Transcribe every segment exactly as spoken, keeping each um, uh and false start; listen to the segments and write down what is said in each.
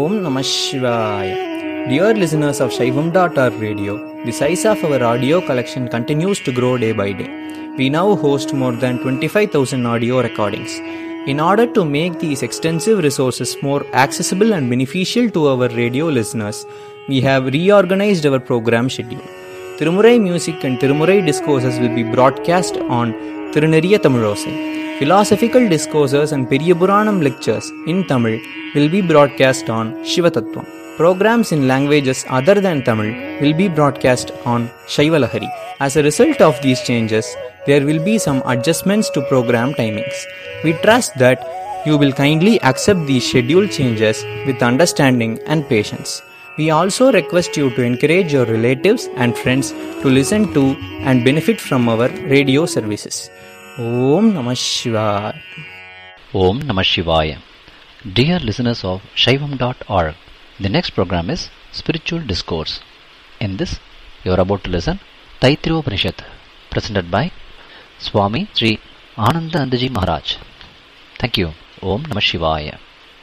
Om Namah Shivaya. Dear listeners of Shaivam dot org radio, the size of our audio collection continues to grow day by day. We now host more than twenty-five thousand audio recordings. In order to make these extensive resources more accessible and beneficial to our radio listeners, we have reorganized our program schedule. Tirumurai music and Tirumurai discourses will be broadcast on Tiruneriya Tamilosai. Philosophical discourses and Periyapuranam lectures in Tamil will be broadcast on Shivatattvam. Programs in languages other than Tamil will be broadcast on Shaivalahari. As a result of these changes, there will be some adjustments to program timings. We trust that you will kindly accept these schedule changes with understanding and patience. We also request you to encourage your relatives and friends to listen to and benefit from our radio services. Om Namah Shivaya. Om Namah Shivaya. Dear listeners of Shaivam dot org, the next program is Spiritual Discourse. In this, you are about to listen Taittiriya Upanishad, presented by Swami Sri Anandanandaji Maharaj. Thank you. Om Namah Shivaya.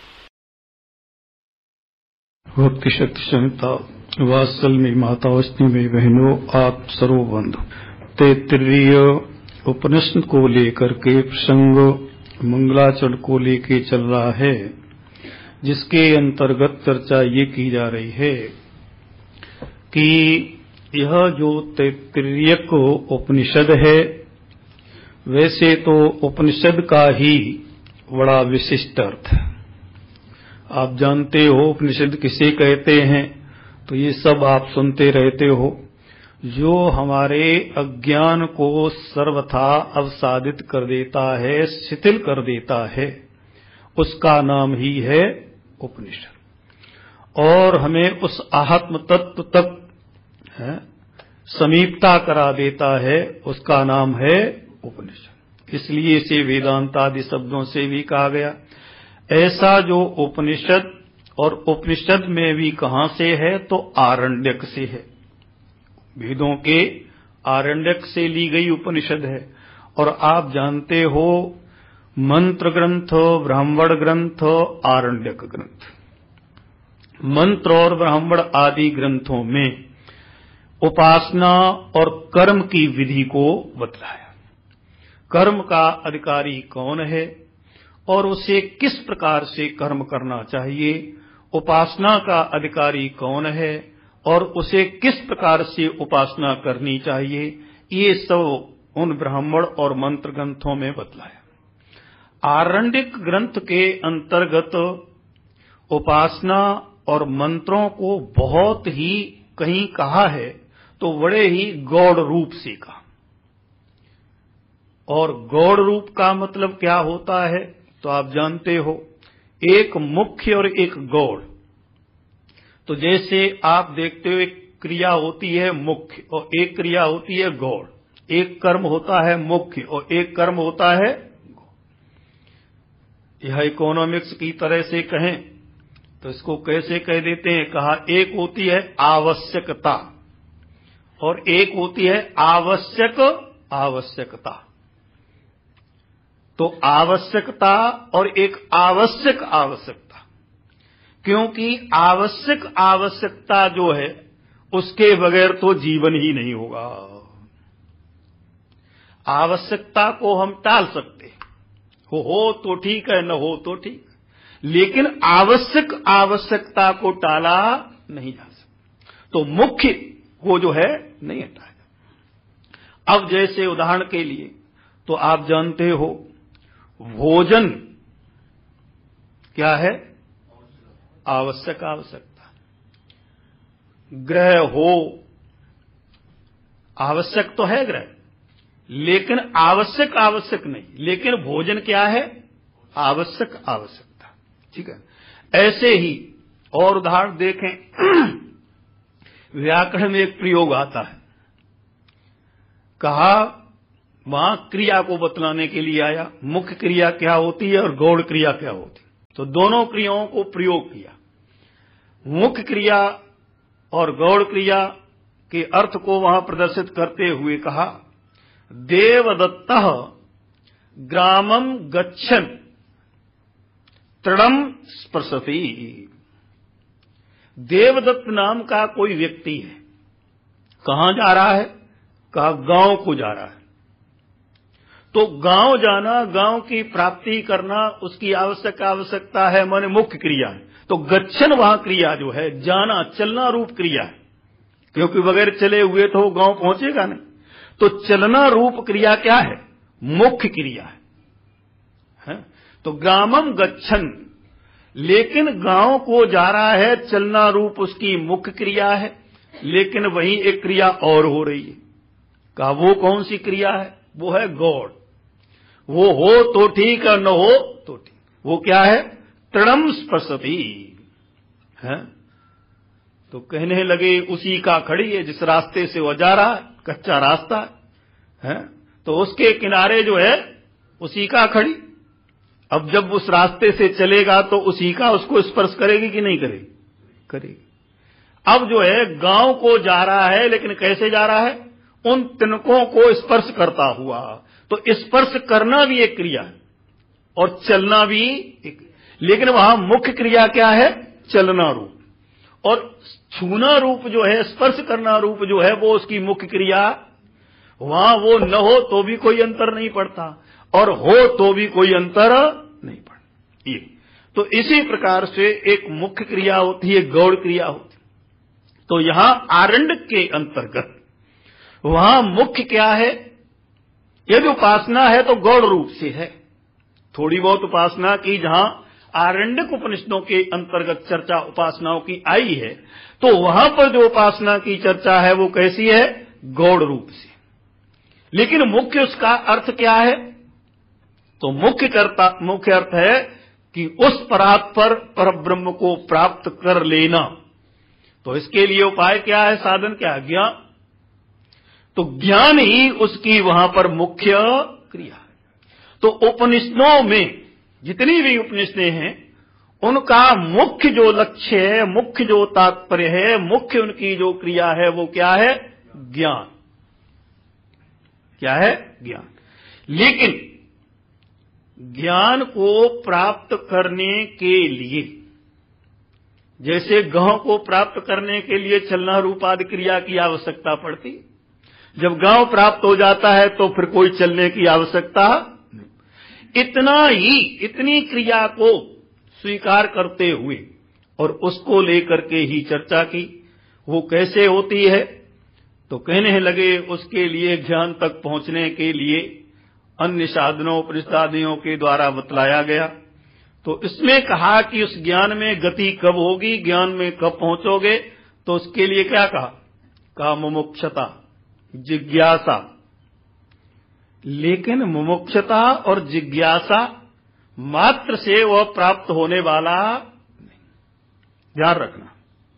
भक्ति शक्ति संहिता वात्सल में माताओं में बहनों, आप सर्वबंधु, तैत्तिरीय उपनिषद को लेकर के प्रसंग मंगलाचरण को लेके चल रहा है, जिसके अंतर्गत चर्चा ये की जा रही है कि यह जो तैत्तिरीयक उपनिषद है, वैसे तो उपनिषद का ही बड़ा विशिष्ट अर्थ है। आप जानते हो उपनिषद किसे कहते हैं, तो ये सब आप सुनते रहते हो। जो हमारे अज्ञान को सर्वथा अवसादित कर देता है, शिथिल कर देता है, उसका नाम ही है उपनिषद। और हमें उस आत्म तत्व तक है, समीपता करा देता है, उसका नाम है उपनिषद। इसलिए इसे वेदांत आदि शब्दों से भी कहा गया। ऐसा जो उपनिषद, और उपनिषद में भी कहां से है, तो आरण्यक से है। वेदों के आरण्यक से ली गई उपनिषद है। और आप जानते हो, मंत्र ग्रंथ, ब्राह्मण ग्रंथ, आरण्यक ग्रंथ, मंत्र और ब्राह्मण आदि ग्रंथों में उपासना और कर्म की विधि को बतलाया। कर्म का अधिकारी कौन है और उसे किस प्रकार से कर्म करना चाहिए, उपासना का अधिकारी कौन है और उसे किस प्रकार से उपासना करनी चाहिए, ये सब उन ब्राह्मण और मंत्र ग्रंथों में बतलाया। आरण्यक ग्रंथ के अंतर्गत उपासना और मंत्रों को बहुत ही कहीं कहा है, तो बड़े ही गौड़ रूप से कहा। और गौड़ रूप का मतलब क्या होता है, तो आप जानते हो, एक मुख्य और एक गौड़। तो जैसे आप देखते हो, एक क्रिया होती है मुख्य और एक क्रिया होती है गौड़। एक कर्म होता है मुख्य और एक कर्म होता है गौड़। यह इकोनॉमिक्स की तरह से कहें तो इसको कैसे कह देते हैं, कहा एक होती है आवश्यकता और एक होती है आवश्यक आवश्यकता। तो आवश्यकता और एक आवश्यक आवश्यकता, क्योंकि आवश्यक आवश्यकता जो है, उसके बगैर तो जीवन ही नहीं होगा। आवश्यकता को हम टाल सकते हो, हो तो ठीक है, न हो तो ठीक, लेकिन आवश्यक आवश्यकता को टाला नहीं जा सकता। तो मुख्य को जो है नहीं हटाएगा। अब जैसे उदाहरण के लिए, तो आप जानते हो, भोजन क्या है, आवश्यक आवश्यकता। ग्रह हो, आवश्यक तो है ग्रह, लेकिन आवश्यक आवश्यक नहीं। लेकिन भोजन क्या है, आवश्यक आवश्यकता। ठीक है। ऐसे ही और उदाहरण देखें, व्याकरण में एक प्रयोग आता है, कहा वहां क्रिया को बतलाने के लिए आया, मुख्य क्रिया क्या होती है और गौड़ क्रिया क्या होती है। तो दोनों क्रियाओं को प्रयोग किया। मुख्य क्रिया और गौड़ क्रिया के अर्थ को वहां प्रदर्शित करते हुए कहा, देवदत्तः ग्रामम गच्छन् तृणम स्पृशति। देवदत्त नाम का कोई व्यक्ति है, कहां जा रहा है? कहा गांव को जा रहा है। तो गांव जाना, गांव की प्राप्ति करना, उसकी आवश्यक आवश्यकता है, माने मुख्य क्रिया है। तो गच्छन वहां क्रिया जो है, जाना, चलना रूप क्रिया है, क्योंकि बगैर चले हुए तो गांव पहुंचेगा नहीं। तो चलना रूप क्रिया क्या है? मुख्य क्रिया है, है? तो ग्रामम गच्छन, लेकिन गांव को जा रहा है, चलना रूप उसकी मुख्य क्रिया है, लेकिन वहीं एक क्रिया और हो रही है। कहा वो कौन सी क्रिया है? वो है गौड़। वो हो तो ठीक और न हो तो ठीक। वो क्या है? तृणम स्पृशति है। तो कहने लगे उसी का खड़ी है, जिस रास्ते से वो जा रहा है, कच्चा रास्ता है, है? तो उसके किनारे जो है उसी का खड़ी। अब जब उस रास्ते से चलेगा तो उसी का उसको स्पर्श करेगी कि नहीं करेगी? करेगी। अब जो है गांव को जा रहा है, लेकिन कैसे जा रहा है? उन तिनकों को स्पर्श करता हुआ। तो स्पर्श करना भी एक क्रिया है और चलना भी एक, लेकिन वहां मुख्य क्रिया क्या है? चलना रूप। और छूना रूप जो है, स्पर्श करना रूप जो है, वो उसकी मुख्य क्रिया। वहां वो न हो तो भी कोई अंतर नहीं पड़ता, और हो तो भी कोई अंतर नहीं पड़ता। ये तो इसी प्रकार से एक मुख्य क्रिया होती है, गौड़ क्रिया होती है। तो यहां आरण्यक के अंतर्गत वहां मुख्य क्या है? यदि उपासना है तो गौड़ रूप से है। थोड़ी बहुत उपासना की जहां आरण्यक उपनिषदों के अंतर्गत चर्चा उपासनाओं की आई है, तो वहां पर जो उपासना की चर्चा है वो कैसी है? गौड़ रूप से। लेकिन मुख्य उसका अर्थ क्या है? तो मुख्य करता मुख्य अर्थ है कि उस परात्पर पर ब्रह्म को प्राप्त कर लेना। तो इसके लिए उपाय क्या है? साधन क्या है? ज्ञान। तो ज्ञान ही उसकी वहां पर मुख्य क्रिया है। तो उपनिषदों में जितनी भी उपनिषदें हैं, उनका मुख्य जो लक्ष्य है, मुख्य जो तात्पर्य है, मुख्य उनकी जो क्रिया है, वो क्या है? ज्ञान। क्या है? ज्ञान। लेकिन ज्ञान को प्राप्त करने के लिए, जैसे गांव को प्राप्त करने के लिए चलना रूप आदि क्रिया की आवश्यकता पड़ती, जब गांव प्राप्त हो जाता है तो फिर कोई चलने की आवश्यकता नहीं। इतना ही, इतनी क्रिया को स्वीकार करते हुए और उसको लेकर के ही चर्चा की। वो कैसे होती है? तो कहने लगे उसके लिए ज्ञान तक पहुंचने के लिए अन्य साधनों उपनिषदादियों के द्वारा बतलाया गया। तो इसमें कहा कि उस ज्ञान में गति कब होगी, ज्ञान में कब पहुंचोगे? तो उसके लिए क्या कहा? कहा मुमुक्षता, जिज्ञासा। लेकिन मुमुक्षता और जिज्ञासा मात्र से वह प्राप्त होने वाला नहीं। ध्यान रखना,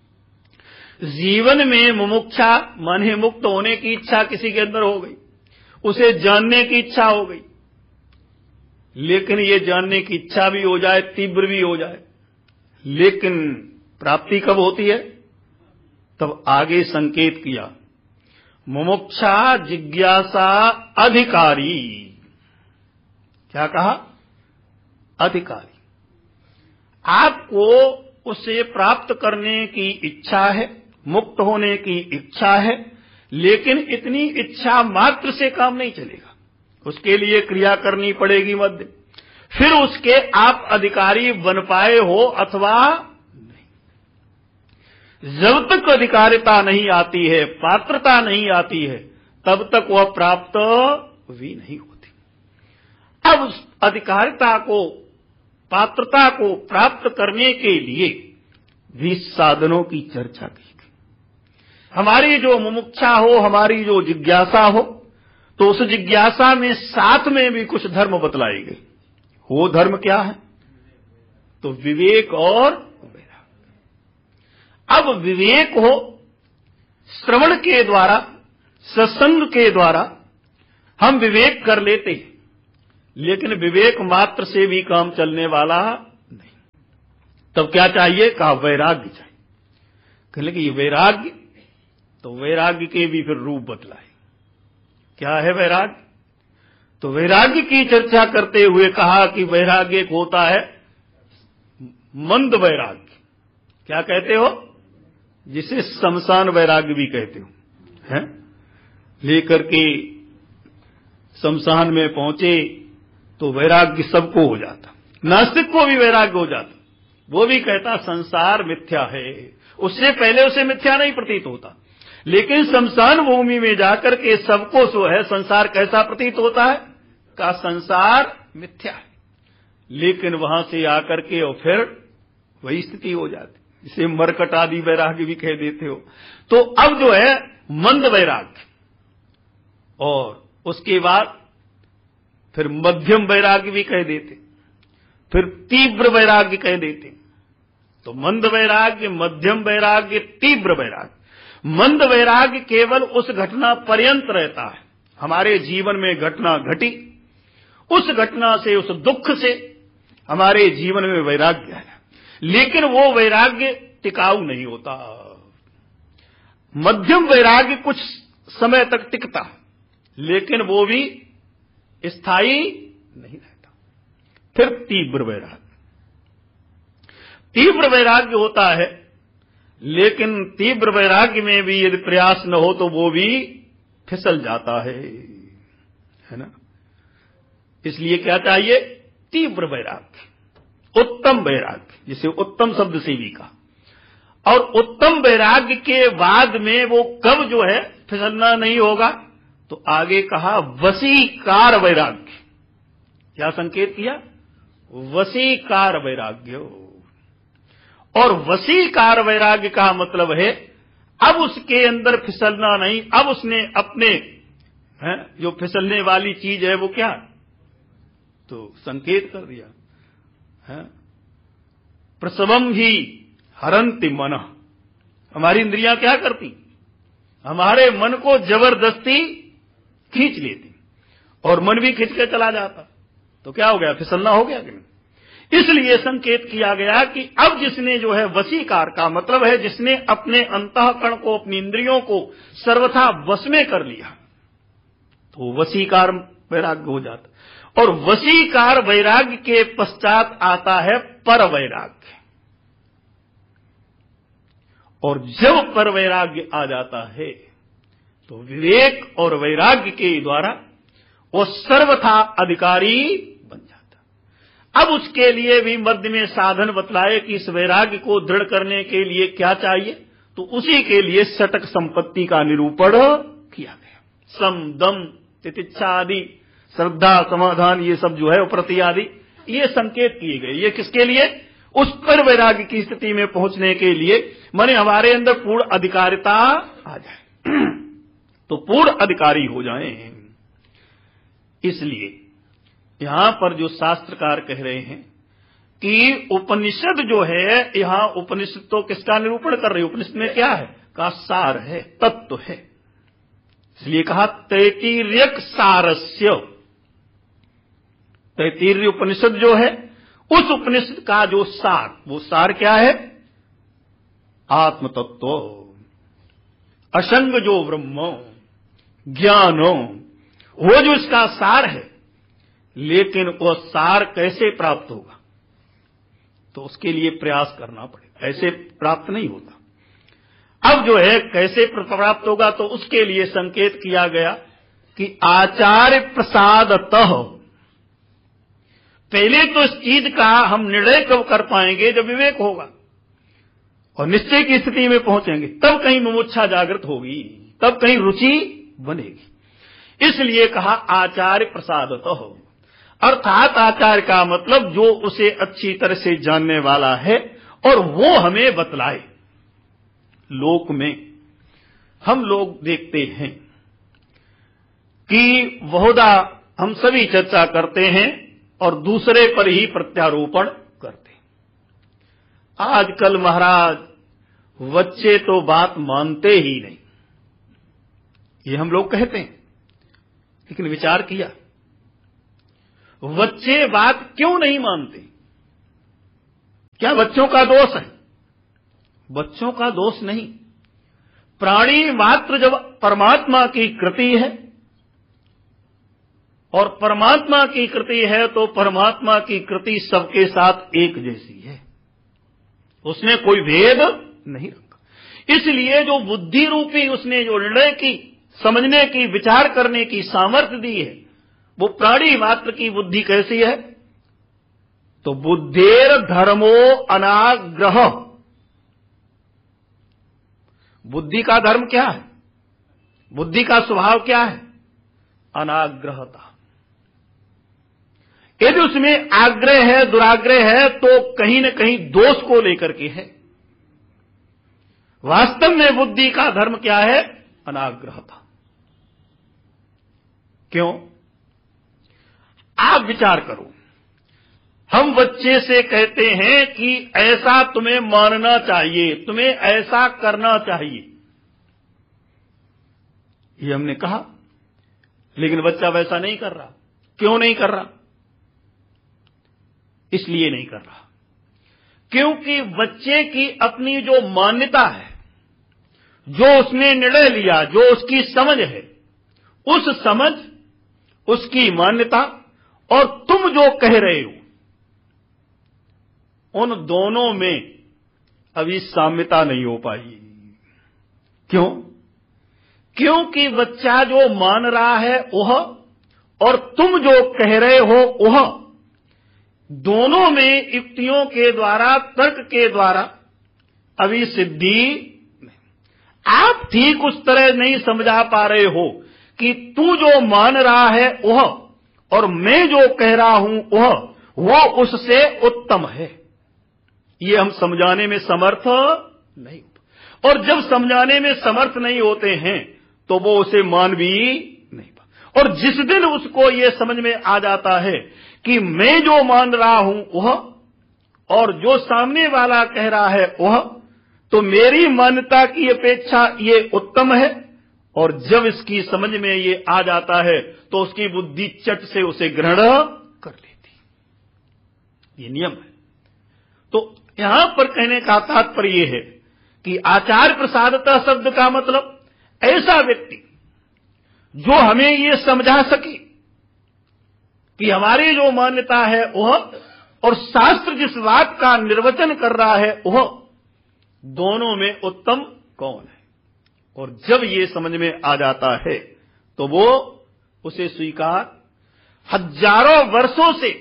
जीवन में मुमुक्षा माने मुक्त होने की इच्छा किसी के अंदर हो गई, उसे जानने की इच्छा हो गई, लेकिन ये जानने की इच्छा भी हो जाए, तीव्र भी हो जाए, लेकिन प्राप्ति कब होती है? तब आगे संकेत किया, मुमुक्षा जिज्ञासा अधिकारी। क्या कहा? अधिकारी। आपको उसे प्राप्त करने की इच्छा है, मुक्त होने की इच्छा है, लेकिन इतनी इच्छा मात्र से काम नहीं चलेगा, उसके लिए क्रिया करनी पड़ेगी मध्य। फिर उसके आप अधिकारी बन पाए हो अथवा नहीं। जब तक अधिकारिता नहीं आती है, पात्रता नहीं आती है, तब तक वह प्राप्त भी नहीं होती। अब उस अधिकारिता को, पात्रता को प्राप्त करने के लिए भी साधनों की चर्चा की गई। हमारी जो मुमुक्षा हो, हमारी जो जिज्ञासा हो, तो उस जिज्ञासा में साथ में भी कुछ धर्म बतलाए गए। वो धर्म क्या है? तो विवेक और वैराग्य। अब विवेक हो, श्रवण के द्वारा, सत्संग के द्वारा हम विवेक कर लेते हैं, लेकिन विवेक मात्र से भी काम चलने वाला नहीं। तब क्या चाहिए? कहा वैराग्य चाहिए। कहले कि ये वैराग्य, तो वैराग्य के भी फिर रूप बतलाए। क्या है वैराग्य? तो वैराग्य की चर्चा करते हुए कहा कि वैराग्य एक होता है मंद वैराग्य। क्या कहते हो? जिसे शमशान वैराग्य भी कहते हो, हैं? लेकर के शमशान में पहुंचे तो वैराग्य सबको हो जाता, नास्तिक को भी वैराग्य हो जाता। वो भी कहता संसार मिथ्या है, उससे पहले उसे मिथ्या नहीं प्रतीत होता, लेकिन शमशान भूमि में जाकर के सबको जो है संसार कैसा प्रतीत होता है, का संसार मिथ्या है। लेकिन वहां से आकर के और फिर वही स्थिति हो जाती, जिसे मरकट आदि वैराग्य भी कह देते हो। तो अब जो है मंद वैराग्य, और उसके बाद फिर मध्यम वैराग्य भी कह देते, फिर तीव्र वैराग्य कह देते। तो मंद वैराग्य, मध्यम वैराग्य, तीव्र वैराग्य। मंद वैराग्य केवल उस घटना पर्यंत रहता है, हमारे जीवन में घटना घटी, उस घटना से, उस दुख से हमारे जीवन में वैराग्य है, लेकिन वो वैराग्य टिकाऊ नहीं होता। मध्यम वैराग्य कुछ समय तक टिकता, लेकिन वो भी स्थायी नहीं रहता। फिर तीव्र वैराग्य, तीव्र वैराग्य होता है, लेकिन तीव्र वैराग्य में भी यदि प्रयास न हो तो वो भी फिसल जाता है, है ना। इसलिए क्या चाहिए, तीव्र वैराग्य, उत्तम वैराग्य, जिसे उत्तम शब्द से भी कहा। और उत्तम वैराग्य के बाद में वो कब जो है फिसलना नहीं होगा, तो आगे कहा वशीकार वैराग्य। क्या संकेत किया, वशीकार वैराग्य। और वशीकार वैराग्य का मतलब है अब उसके अंदर फिसलना नहीं, अब उसने अपने है जो फिसलने वाली चीज है वो क्या, तो संकेत कर दिया है, प्रसवम ही हरंति मन। हमारी इंद्रियां क्या करती, हमारे मन को जबरदस्ती खींच लेती, और मन भी खींच के चला जाता, तो क्या हो गया, फिसलना हो गया कि नहीं। इसलिए संकेत किया गया कि अब जिसने जो है वशीकार का मतलब है जिसने अपने अंतःकरण को, अपनी इंद्रियों को सर्वथा वश में कर लिया, तो वशीकार वैराग्य हो जाता। और वशीकार वैराग्य के पश्चात आता है पर वैराग्य। और जब पर वैराग्य आ जाता है तो विवेक और वैराग्य के द्वारा वो सर्वथा अधिकारी बन जाता। अब उसके लिए भी मध्य में साधन बतलाए कि इस वैराग्य को दृढ़ करने के लिए क्या चाहिए, तो उसी के लिए षटक संपत्ति का निरूपण किया गया। सम, दम, तितिक्षा आदि, श्रद्धा, समाधान, ये सब जो है प्रति आदि, ये संकेत किए गए। ये किसके लिए, उस पर वैराग्य की स्थिति में पहुंचने के लिए, माने हमारे अंदर पूर्ण अधिकारिता आ जाए, तो पूर्ण अधिकारी हो जाएं। इसलिए यहां पर जो शास्त्रकार कह रहे हैं कि उपनिषद जो है, यहां उपनिषद तो किसका निरूपण कर रही है, उपनिषद में क्या है, का सार है, तत्व है। इसलिए कहा तैत्तिर्यक सारस्य। तैत्तिरीय उपनिषद जो है, उस उपनिषद का जो सार, वो सार क्या है, आत्म तत्व, असंग जो ब्रह्म ज्ञानो, वो जो इसका सार है। लेकिन वो सार कैसे प्राप्त होगा, तो उसके लिए प्रयास करना पड़ेगा, ऐसे प्राप्त नहीं होता। अब जो है कैसे प्राप्त होगा, तो उसके लिए संकेत किया गया कि आचार्य प्रसादतः। पहले तो इस चीज का हम निर्णय कब कर पाएंगे, जब विवेक होगा और निश्चय की स्थिति में पहुंचेंगे, तब कहीं मुमुक्षा जागृत होगी, तब कहीं रुचि बनेगी। इसलिए कहा आचार्य प्रसादतः, अर्थात आचार्य का मतलब जो उसे अच्छी तरह से जानने वाला है और वो हमें बतलाए। लोक में हम लोग देखते हैं कि बहुधा हम सभी चर्चा करते हैं और दूसरे पर ही प्रत्यारोपण करते हैं। आजकल महाराज बच्चे तो बात मानते ही नहीं, ये हम लोग कहते हैं, लेकिन विचार किया बच्चे बात क्यों नहीं मानते? क्या बच्चों का दोष है? बच्चों का दोष नहीं। प्राणी मात्र जब परमात्मा की कृति है, और परमात्मा की कृति है, तो परमात्मा की कृति सबके साथ एक जैसी है, उसमें कोई भेद नहीं रखा। इसलिए जो बुद्धि रूपी उसने जो निर्णय की, समझने की, विचार करने की सामर्थ्य दी है, वो प्राणी मात्र की बुद्धि कैसी है? तो बुद्धेर धर्मो अनाग्रह। बुद्धि का धर्म क्या है? बुद्धि का स्वभाव क्या है? अनाग्रहता। यदि उसमें आग्रह है, दुराग्रह है, तो कहीं न कहीं दोष को लेकर के है। वास्तव में बुद्धि का धर्म क्या है? अनाग्रहता। क्यों? आप विचार करो, हम बच्चे से कहते हैं कि ऐसा तुम्हें मानना चाहिए, तुम्हें ऐसा करना चाहिए, ये हमने कहा, लेकिन बच्चा वैसा नहीं कर रहा। क्यों नहीं कर रहा? इसलिए नहीं कर रहा क्योंकि बच्चे की अपनी जो मान्यता है, जो उसने निर्णय लिया, जो उसकी समझ है, उस समझ, उसकी मान्यता और तुम जो कह रहे हो, उन दोनों में अभी साम्यता नहीं हो पाई। क्यों? क्योंकि बच्चा जो मान रहा है वह और तुम जो कह रहे हो वह, दोनों में युक्तियों के द्वारा, तर्क के द्वारा अभी सिद्धि नहीं। आप ठीक उस तरह नहीं समझा पा रहे हो कि तू जो मान रहा है वह और मैं जो कह रहा हूं वह, वो उससे उत्तम है। ये हम समझाने में समर्थ नहीं होते, और जब समझाने में समर्थ नहीं होते हैं तो वो उसे मान भी नहीं पा। और जिस दिन उसको ये समझ में आ जाता है कि मैं जो मान रहा हूं वह और जो सामने वाला कह रहा है वह, तो मेरी मान्यता की अपेक्षा ये उत्तम है, और जब इसकी समझ में ये आ जाता है तो उसकी बुद्धि चट से उसे ग्रहण कर लेती। ये नियम है। तो यहां पर कहने का तात्पर्य यह है कि आचार्य प्रसादता शब्द का मतलब ऐसा व्यक्ति जो हमें ये समझा सके कि हमारी जो मान्यता है वह और शास्त्र जिस बात का निर्वचन कर रहा है वह, दोनों में उत्तम कौन है। और जब ये समझ में आ जाता है तो वो उसे स्वीकार, हजारों वर्षों से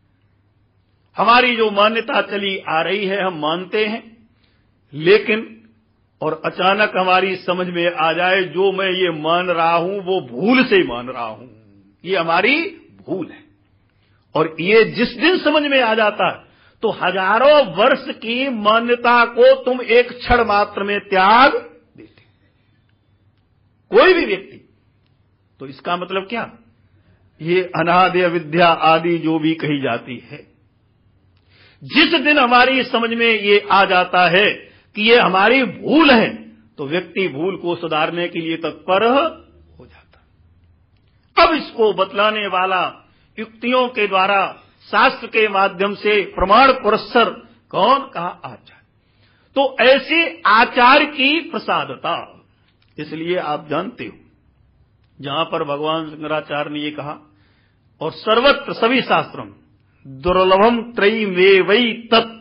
हमारी जो मान्यता चली आ रही है हम मानते हैं, लेकिन और अचानक हमारी समझ में आ जाए जो मैं ये मान रहा हूं वो भूल से मान रहा हूं, ये हमारी भूल है। और ये जिस दिन समझ में आ जाता है तो हजारों वर्ष की मान्यता को तुम एक क्षण मात्र में त्याग देते, कोई भी व्यक्ति। तो इसका मतलब क्या? ये अनादि विद्या आदि जो भी कही जाती है, जिस दिन हमारी समझ में ये आ जाता है कि ये हमारी भूल है, तो व्यक्ति भूल को सुधारने के लिए तत्पर हो जाता। अब इसको बतलाने वाला युक्तियों के द्वारा, शास्त्र के माध्यम से प्रमाण पुरस्सर कौन? कहा आचार्य। तो ऐसे आचार्य की प्रसादता, इसलिए आप जानते हो जहां पर भगवान शंकराचार्य ने ये कहा, और सर्वत्र सभी शास्त्रों में दुर्लभम त्रयी वे वही तत्,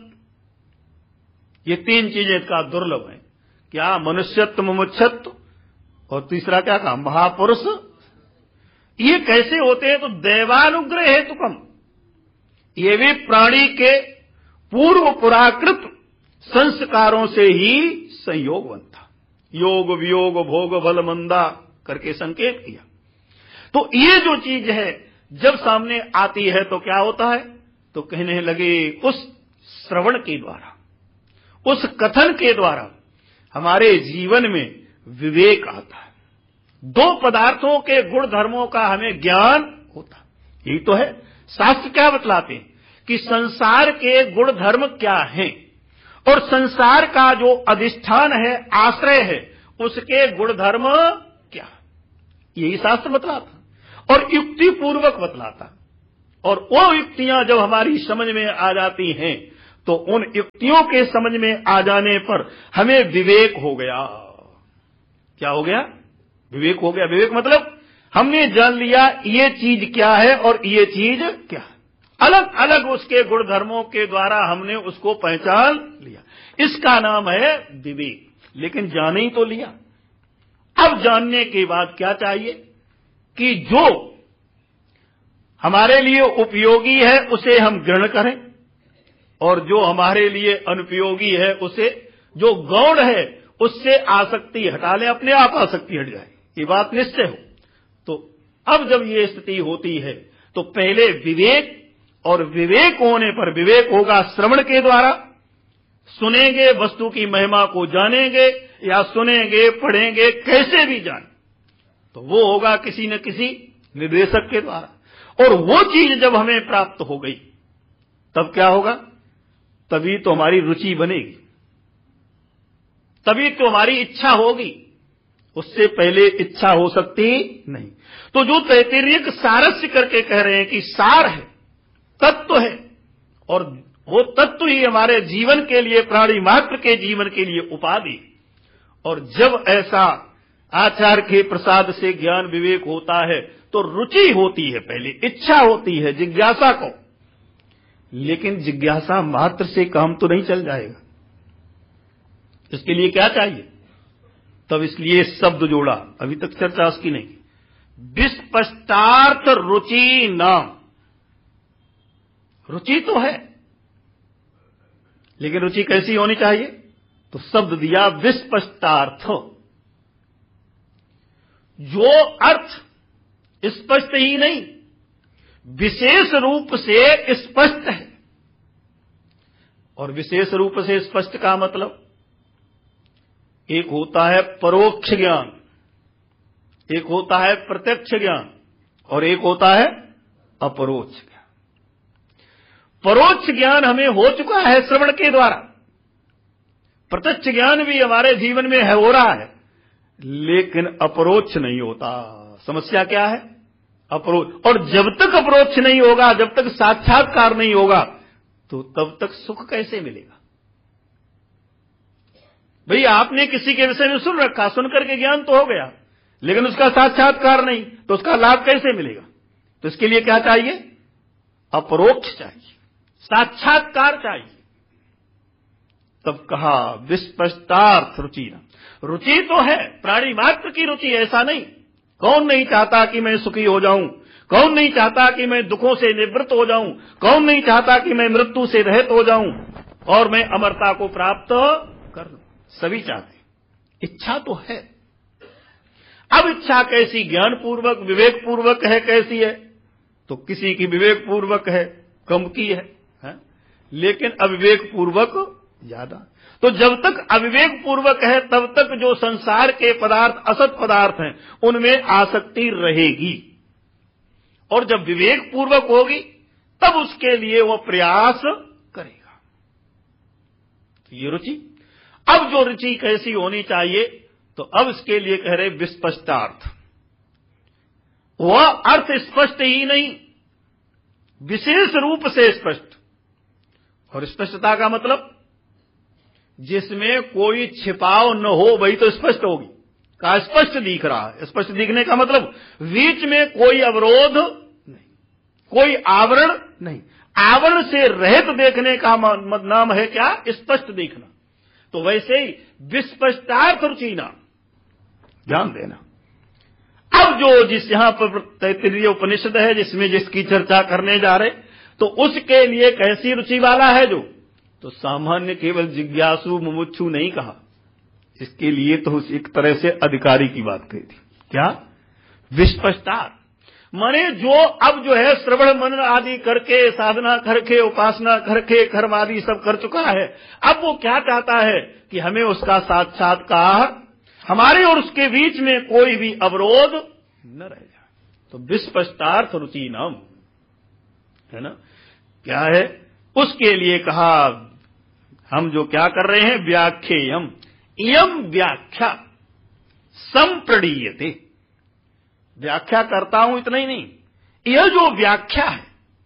ये तीन चीजें का दुर्लभ है। क्या? मनुष्यत्व, मुमुक्षत्व, और तीसरा क्या कहा? महापुरुष। ये कैसे होते हैं? तो दैवानुग्रह हेतुकम, ये भी प्राणी के पूर्व पुराकृत संस्कारों से ही संयोग बनता। योग वियोग भोग भल मंदा करके संकेत किया। तो ये जो चीज है जब सामने आती है तो क्या होता है? तो कहने लगे उस श्रवण के द्वारा, उस कथन के द्वारा हमारे जीवन में विवेक आता है। दो पदार्थों के गुण धर्मों का हमें ज्ञान होता। यही तो है शास्त्र क्या बतलाते हैं कि संसार के गुण धर्म क्या हैं, और संसार का जो अधिष्ठान है, आश्रय है, उसके गुण धर्म क्या, यही शास्त्र बतलाता और युक्ति पूर्वक बतलाता। और वो युक्तियां जब हमारी समझ में आ जाती हैं तो उन युक्तियों के समझ में आ जाने पर हमें विवेक हो गया। क्या हो गया? विवेक हो गया। विवेक मतलब हमने जान लिया ये चीज क्या है और ये चीज क्या है, अलग अलग उसके गुण धर्मों के द्वारा हमने उसको पहचान लिया। इसका नाम है विवेक। लेकिन जान ही तो लिया। अब जानने के बाद क्या चाहिए कि जो हमारे लिए उपयोगी है उसे हम ग्रहण करें, और जो हमारे लिए अनुपयोगी है उसे, जो गौण है उससे आसक्ति हटा ले, अपने आप आसक्ति हट जाए, ये बात निश्चय हो। तो अब जब ये स्थिति होती है तो पहले विवेक, और विवेक होने पर विवेक होगा श्रवण के द्वारा, सुनेंगे वस्तु की महिमा को जानेंगे, या सुनेंगे पढ़ेंगे कैसे भी जाने, तो वो होगा किसी न किसी निर्देशक के द्वारा। और वो चीज जब हमें प्राप्त हो गई तब क्या होगा, तभी तो हमारी रुचि बनेगी, तभी तो हमारी इच्छा होगी, उससे पहले इच्छा हो सकती नहीं। तो जो तैत्तिरीयक सारस्य करके कह रहे हैं कि सार है, तत्व है, और वो तत्व ही हमारे जीवन के लिए, प्राणी मात्र के जीवन के लिए उपाधि। और जब ऐसा आचार्य के प्रसाद से ज्ञान विवेक होता है तो रुचि होती है, पहले इच्छा होती है जिज्ञासा को, लेकिन जिज्ञासा मात्र से काम तो नहीं चल जाएगा, इसके लिए क्या चाहिए। तब इसलिए शब्द जोड़ा, अभी तक चर्चा उसकी नहीं। विस्पष्टार्थ रुचि नाम, रुचि तो है लेकिन रुचि कैसी होनी चाहिए, तो शब्द दिया विस्पष्टार्थ, जो अर्थ स्पष्ट ही नहीं विशेष रूप से स्पष्ट है। और विशेष रूप से स्पष्ट का मतलब, एक होता है परोक्ष ज्ञान, एक होता है प्रत्यक्ष ज्ञान, और एक होता है अपरोक्ष ज्ञान। परोक्ष ज्ञान हमें हो चुका है श्रवण के द्वारा, प्रत्यक्ष ज्ञान भी हमारे जीवन में है, हो रहा है, लेकिन अपरोक्ष नहीं होता। समस्या क्या है, अपरोक्ष। और जब तक अपरोक्ष नहीं होगा, जब तक साक्षात्कार नहीं होगा, तो तब तक सुख कैसे मिलेगा। भाई आपने किसी के विषय में सुन रखा, सुन करके ज्ञान तो हो गया, लेकिन उसका साक्षात्कार नहीं, तो उसका लाभ कैसे मिलेगा। तो इसके लिए क्या चाहिए, अपरोक्ष चाहिए, साक्षात्कार चाहिए। तब कहा विस्पष्टार्थ रुचि न, रुचि तो है प्राणी मात्र की रुचि, ऐसा नहीं। कौन नहीं चाहता कि मैं सुखी हो जाऊं, कौन नहीं चाहता कि मैं दुखों से निवृत्त हो जाऊं, कौन नहीं चाहता कि मैं मृत्यु से रहित हो जाऊं और मैं अमरता को प्राप्त कर लूं, सभी चाहते, इच्छा तो है। अब इच्छा कैसी, ज्ञान पूर्वक विवेक पूर्वक है, कैसी है, तो किसी की विवेक पूर्वक है, कम की है, है? लेकिन अविवेक पूर्वक ज्यादा। तो जब तक अविवेक पूर्वक है तब तक जो संसार के पदार्थ असत पदार्थ हैं उनमें आसक्ति रहेगी, और जब विवेक पूर्वक होगी तब उसके लिए वो प्रयास करेगा। तो ये रुचि। अब जो रुचि कैसी होनी चाहिए, तो अब इसके लिए कह रहे विस्पष्टार्थ, वह अर्थ स्पष्ट ही नहीं विशेष रूप से स्पष्ट। और स्पष्टता का मतलब जिसमें कोई छिपाव न हो वही तो स्पष्ट होगी, का स्पष्ट दिख रहा है। स्पष्ट दिखने का मतलब बीच में कोई अवरोध नहीं, कोई आवरण नहीं, आवरण से रहित देखने का नाम है क्या, स्पष्ट देखना। तो वैसे ही विस्पष्टार्थ रुचि नाम, ध्यान देना। अब जो जिस यहां पर तैत्तिरीय उपनिषद है जिसमें जिसकी चर्चा करने जा रहे, तो उसके लिए कैसी रुचि वाला है जो, तो सामान्य केवल जिज्ञासु मुमुक्षु नहीं कहा, इसके लिए तो एक तरह से अधिकारी की बात कही थी। क्या, विस्पष्टार्थ माने जो अब जो है श्रवण मनन आदि करके, साधना करके, उपासना करके, कर्म आदि सब कर चुका है, अब वो क्या चाहता है कि हमें उसका साक्षात्कार, हमारे और उसके बीच में कोई भी अवरोध न रह जाए। तो विस्पष्टार्थ रुचि नाम है ना, क्या है, उसके लिए कहा हम जो क्या कर रहे हैं, व्याख्येयम, इयम व्याख्या संप्रणीयते, व्याख्या करता हूं इतना ही नहीं, यह जो व्याख्या है,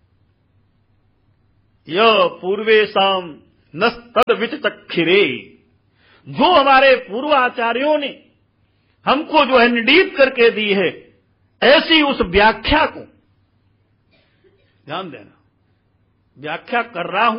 यह पूर्वेशाम न तद विचक्षिरे, जो हमारे पूर्वाचार्यों ने हमको जो है निर्णीत करके दी है, ऐसी उस व्याख्या को ध्यान देना। व्याख्या कर रहा हूं